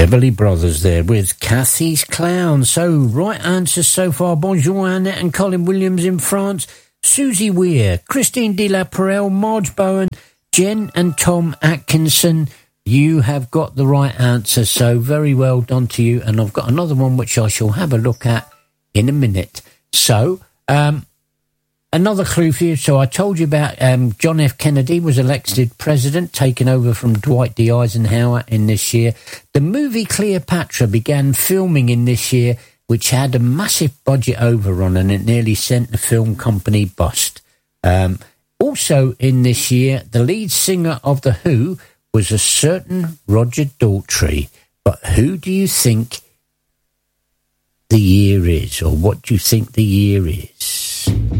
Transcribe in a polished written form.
Everly Brothers there with Cathy's Clown. So, right answers so far. Bonjour, Annette and Colin Williams in France. Susie Weir, Christine de la Perelle, Marge Bowen, Jen and Tom Atkinson. You have got the right answer, so very well done to you. And I've got another one which I shall have a look at in a minute. So, another clue for you. So I told you about John F. Kennedy was elected president, taking over from Dwight D. Eisenhower in this year. The movie Cleopatra began filming in this year, which had a massive budget overrun, and it nearly sent the film company bust. Also in this year, the lead singer of The Who was a certain Roger Daltrey. But who do you think the year is, or what do you think the year is?